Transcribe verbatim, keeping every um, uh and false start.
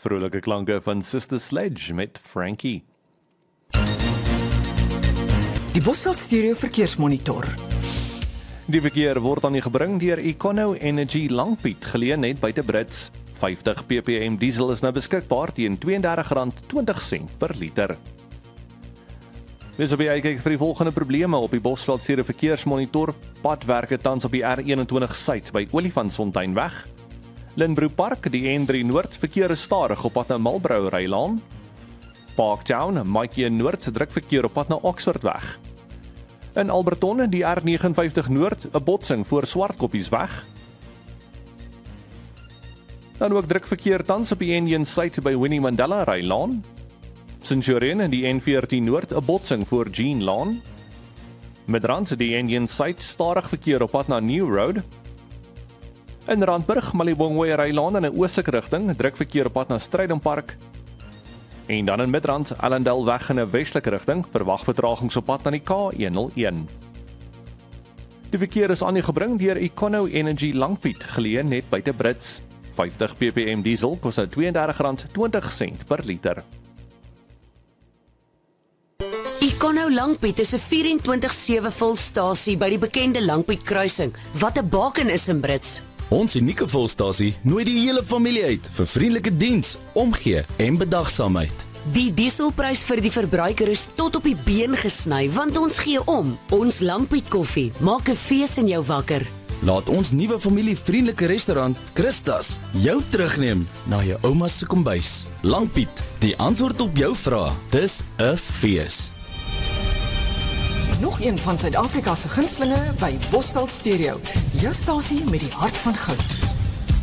Vrolike klanke van Sister Sledge met Frankie. Die Bosveld Stereo Verkeersmonitor. Die verkeer word aan u gebring deur Econo Energy Langpiet, geleë net buite Brits. vyftig ppm diesel is nou beskikbaar teen R tweeëndertig komma twintig per liter. Wees op die uitkyk vir die volgende probleme op die Bosveld Stereo Verkeersmonitor. Padwerke tans op die R eenentwintig Suid by Olifantsfonteinweg. Linbro Park, die N drie Noord, verkeer is stadig op pad na Marlborough Rylaan. Parktown, Maatjie Noord se druk verkeer op pad na Oxfordweg. In Alberton, die R vyf nege Noord, 'n botsing voor Swartkoppiesweg. Dan ook druk verkeer tans op die N een Suid by Winnie Mandela Rylaan. Centurion, die N veertien Noord, 'n botsing voor Jean Laan. Midrand, die N een Suid, stadig verkeer op pad na New Road. In Randburg, Malibongwe Rylaan in 'n oostelike rigting, druk verkeer op pad na Strydom Park. En dan in Midrand, Allendale weg in 'n westelike rigting, verwag vertragings op pad na die K honderdeen. Die verkeer is aan u gebring deur Econo Energy Langpiet, geleë net buite Brits. vyftig ppm diesel kos nou R tweeëndertig komma twintig per liter. Econo Langpiet is 'n vyf-en-twintig sewe volstasie by die bekende Langpiet kruising, wat 'n baken is in Brits. Ons unieke volstasie nooi die hele familie uit vir vriendelike diens, omgee en bedagsaamheid. Die dieselprys vir die verbruiker is tot op die been gesny, want ons gee om. Ons Langpiet koffie maak 'n fees in jou wakker. Laat ons nuwe familievriendelike restaurant, Christas, jou terugneem na jou ouma se kombuis. Langpiet, die antwoord op jou vrae. Dis 'n fees. Nog een van Suid-Afrika se gunstelinge by Bosveld Stereo. Jou stasie met die hart van goud.